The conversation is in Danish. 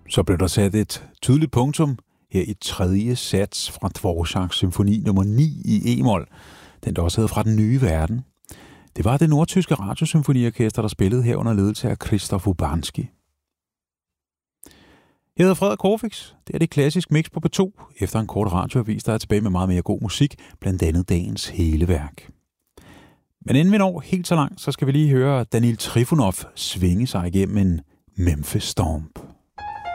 Så blev der sat et tydeligt punktum her i tredje sats fra Dvořáks symfoni nummer 9 i e-mol, den der også hed Fra den nye verden. Det var det nordtyske radiosymfoniorkester, der spillede her under ledelse af Krzysztof Urbanski. Jeg hedder Frederik Corfix. Det er det klassisk mix på P2. Efter en kort radioavis, der er tilbage med meget mere god musik, blandt andet dagens hele værk. Men inden vi når helt så langt, så skal vi lige høre Danil Trifonov svinge sig igennem en Memphis Stomp.